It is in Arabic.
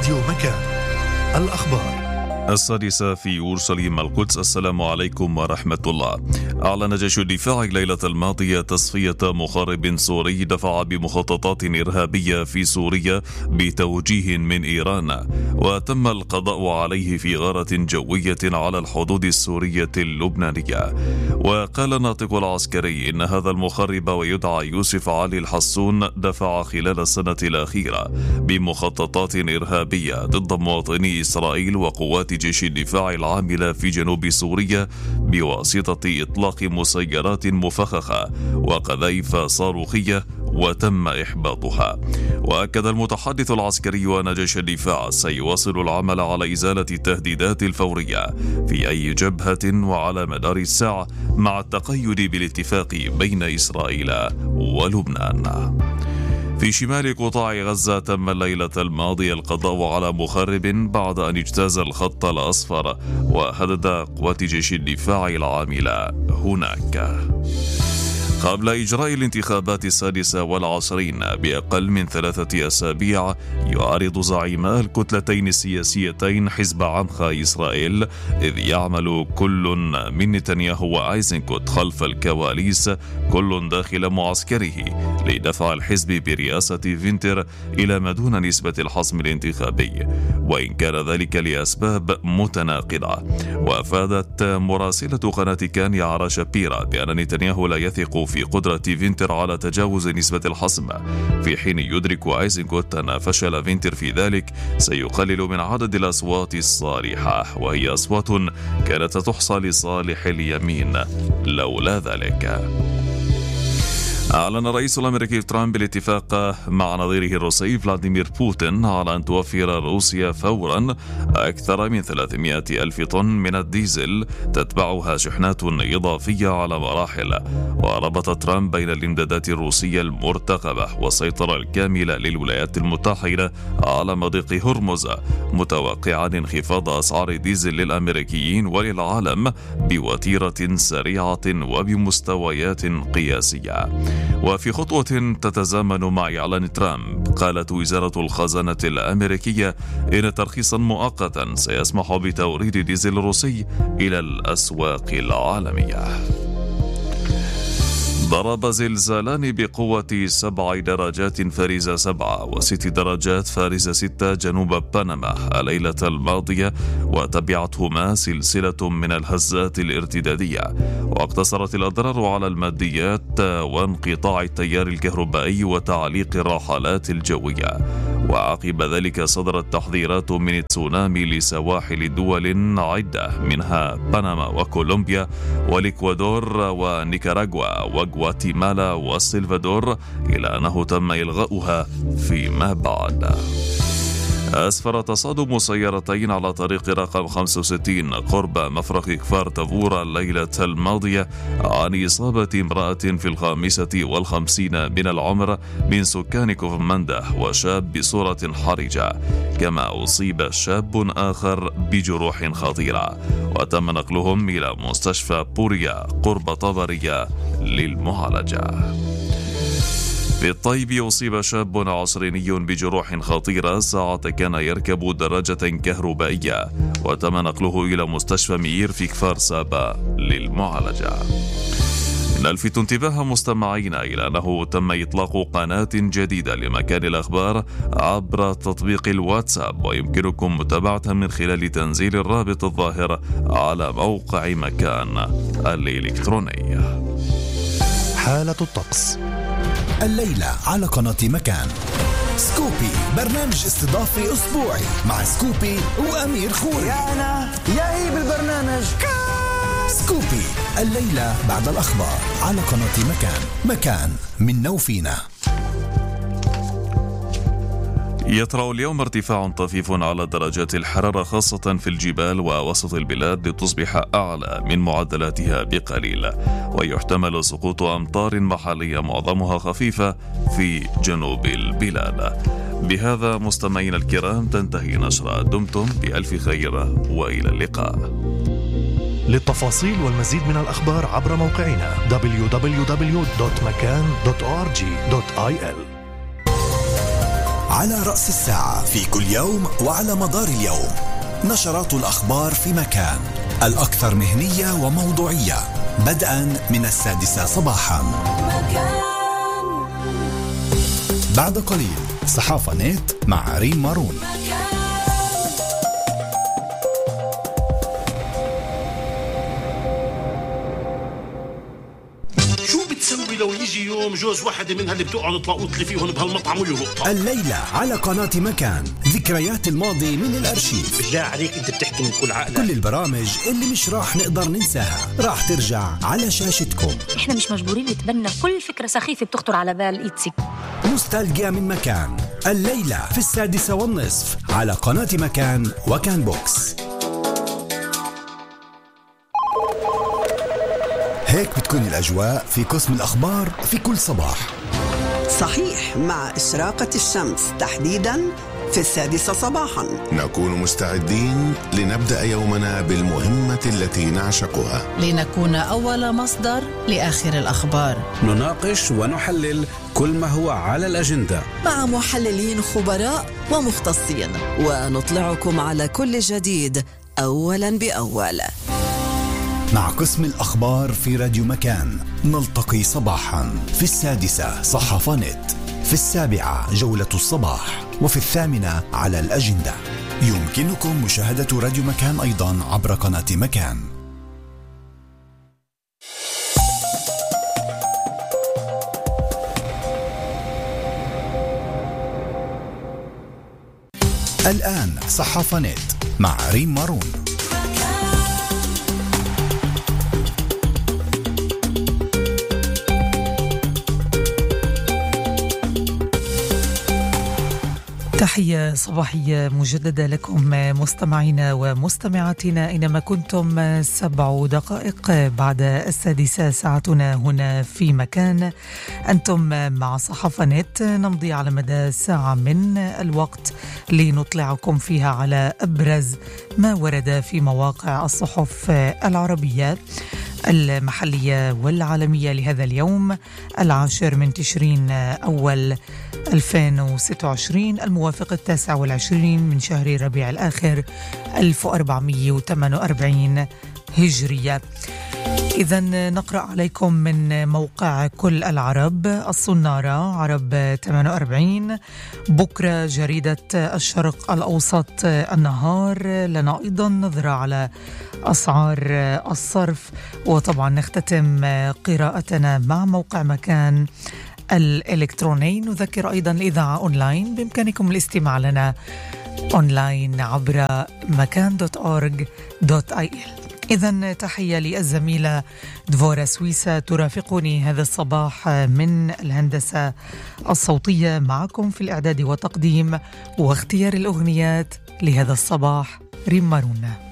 راديو مكان. الأخبار 6 في أورشليم القدس. السلام عليكم ورحمة الله. أعلن جيش الدفاع الليلة الماضية تصفية محارب سوري دفع بمخططات إرهابية في سوريا بتوجيه من إيران، وتم القضاء عليه في غارة جوية على الحدود السورية اللبنانية. وقال الناطق العسكري إن هذا المخرب ويدعى يوسف علي الحسون دفع خلال السنة الأخيرة بمخططات إرهابية ضد مواطني إسرائيل وقوات جيش الدفاع العاملة في جنوب سوريا بواسطة إطلاق مسيرات مفخخة وقذائف صاروخية وتم إحباطها. وأكد المتحدث العسكري أن جيش الدفاع سيواصل العمل على إزالة التهديدات الفورية في أي جبهة وعلى مدار الساعة مع التقيد بالاتفاق بين إسرائيل ولبنان. في شمال قطاع غزة تم الليلة الماضية القضاء على مخرب بعد أن اجتاز الخط الأصفر وهدد قوات جيش الدفاع العاملة هناك. قبل إجراء الانتخابات 26 بأقل من 3 أسابيع، يعارض زعيما الكتلتين السياسيتين حزب عمخ إسرائيل، إذ يعمل كل من نتنياهو وأيزنكوت خلف الكواليس كل داخل معسكره لدفع الحزب برئاسة فينتر إلى ما دون نسبة الحسم الانتخابي، وإن كان ذلك لأسباب متناقضة. وأفادت مراسلة قناة كان يارا شابيرا بأن نتنياهو لا يثق في قدرة فينتر على تجاوز نسبة الحسم، في حين يدرك أيزنكوت أن فشل فينتر في ذلك سيقلل من عدد الأصوات الصالحة، وهي أصوات كانت تحصى لصالح اليمين لولا ذلك. أعلن الرئيس الأمريكي ترامب الاتفاق مع نظيره الروسي فلاديمير بوتين على أن توفر روسيا فورا أكثر من 300 ألف طن من الديزل تتبعها شحنات إضافية على مراحل. وربط ترامب بين الإمدادات الروسية المرتقبة والسيطرة الكاملة للولايات المتحدة على مضيق هرمز، متوقعا انخفاض أسعار الديزل للأمريكيين وللعالم بوتيرة سريعة وبمستويات قياسية. وفي خطوة تتزامن مع إعلان ترامب، قالت وزارة الخزانة الأمريكية إن ترخيصا مؤقتا سيسمح بتوريد ديزل روسي إلى الأسواق العالمية. ضرب زلزالان بقوة 7 درجات فارزة 7 و6 درجات فارزة 6 جنوب بنما الليلة الماضية، وتبعتهما سلسلة من الهزات الارتدادية، واقتصرت الأضرار على الماديات وانقطاع التيار الكهربائي وتعليق الرحلات الجوية. وعقب ذلك صدرت تحذيرات من التسونامي لسواحل دول عدة منها بنما وكولومبيا والإكوادور ونيكاراغوا وغواتيمالا والسلفادور، إلى أنه تم إلغاؤها فيما بعد. أسفر تصادم سيارتين على طريق رقم 65 قرب مفرق كفار تافور الليلة الماضية عن إصابة امرأة في 55 من العمر من سكان كوفماندا وشاب بصورة حرجة، كما أصيب شاب آخر بجروح خطيرة، وتم نقلهم إلى مستشفى بوريا قرب طبرية للمعالجة. في الطيب أصيب شاب عصريني بجروح خطيرة ساعة كان يركب دراجة كهربائية، وتم نقله إلى مستشفى ميير في كفار سابا للمعالجة. نلفت انتباه مستمعينا إلى أنه تم إطلاق قناة جديدة لمكان الأخبار عبر تطبيق الواتساب، ويمكنكم متابعتها من خلال تنزيل الرابط الظاهر على موقع مكان الإلكتروني. حالة الطقس الليلة على قناة مكان. سكوبي، برنامج استضافي أسبوعي مع سكوبي وأمير خوري. يا أنا يا هي بالبرنامج سكوبي الليلة بعد الأخبار على قناة مكان منا وفينا. يطرأ اليوم ارتفاع طفيف على درجات الحرارة خاصة في الجبال ووسط البلاد لتصبح أعلى من معدلاتها بقليل، ويحتمل سقوط أمطار محلية معظمها خفيفة في جنوب البلاد. بهذا مستمعينا الكرام تنتهي نشرة. دمتم بألف خير وإلى اللقاء. للتفاصيل والمزيد من الأخبار عبر موقعنا www.makan.org.il. على رأس الساعة في كل يوم وعلى مدار اليوم. نشرات الأخبار في مكان، الأكثر مهنية وموضوعية، بدءا من 6 صباحا. بعد قليل صحافة نت مع ريم مارون. بتسوي لو يجي يوم جوز واحدة منها اللي بتقعد تلاقوط لي فيهم بهالمطعم ويهبطها؟ الليلة على قناة مكان، ذكريات الماضي من الأرشيف. بالله عليك انت بتحكي من كل عقلك. كل البرامج اللي مش راح نقدر ننساها راح ترجع على شاشتكم. احنا مش مجبورين نتبنى كل فكرة سخيفة بتخطر على بال إيتسي. نوستالجيا من مكان، الليلة في 6:30 على قناة مكان وكان بوكس. هيك بتكون الأجواء في قسم الأخبار في كل صباح. صحيح، مع إشراقة الشمس تحديداً في 6 صباحاً نكون مستعدين لنبدأ يومنا بالمهمة التي نعشقها، لنكون أول مصدر لآخر الأخبار. نناقش ونحلل كل ما هو على الأجندة مع محللين خبراء ومختصين، ونطلعكم على كل جديد أولاً بأول. مع قسم الأخبار في راديو مكان نلتقي صباحا في 6 صحافة نت، في 7 جولة الصباح، وفي 8 على الأجندة. يمكنكم مشاهدة راديو مكان أيضا عبر قناة مكان. الآن صحافة نت مع ريم مارون. تحية صباحية مجددة لكم مستمعينا ومستمعاتنا أينما كنتم. 7 دقائق بعد 6 ساعتنا هنا في مكان. أنتم مع صحافة نت، نمضي على مدى ساعة من الوقت لنطلعكم فيها على أبرز ما ورد في مواقع الصحف العربية المحلية والعالمية لهذا اليوم 10 من تشرين أول 2026 الموافق 29 من شهر ربيع الآخر 1448 هجرية. إذن نقرأ عليكم من موقع كل العرب. الصنارة عرب 48، بكرة جريدة الشرق الأوسط النهار، لنا أيضا نظرة على أسعار الصرف، وطبعا نختتم قراءتنا مع موقع مكان الإلكتروني. نذكر أيضا الإذاعة أونلاين، بإمكانكم الاستماع لنا أونلاين عبر مكان.org.il. إذن تحية للزميلة دفورة سويسة ترافقني هذا الصباح من الهندسة الصوتية، معكم في الإعداد والتقديم واختيار الأغنيات لهذا الصباح ريم مارون.